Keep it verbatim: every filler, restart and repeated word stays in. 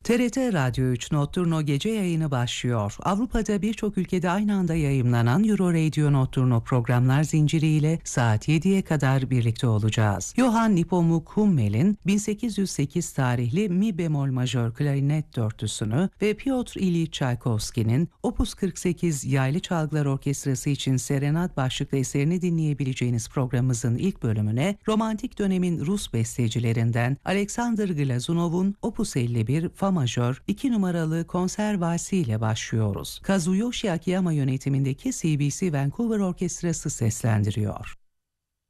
T R T Radyo üç Notturno gece yayını başlıyor. Avrupa'da birçok ülkede aynı anda yayımlanan Euro Radio Notturno programlar zinciriyle saat yediye kadar birlikte olacağız. Johann Nepomuk Hummel'in bin sekiz yüz sekiz tarihli mi bemol majör klarinet dörtlüsünü ve Piotr İlyich Çaykovski'nin Opus kırk sekiz Yaylı Çalgılar Orkestrası için Serenad başlıklı eserini dinleyebileceğiniz programımızın ilk bölümüne romantik dönemin Rus bestecilerinden Alexander Glazunov'un Opus elli bir Fa majör iki numaralı konser valsi ile başlıyoruz. Kazuyoshi Akiyama yönetimindeki C B C Vancouver Orkestrası seslendiriyor.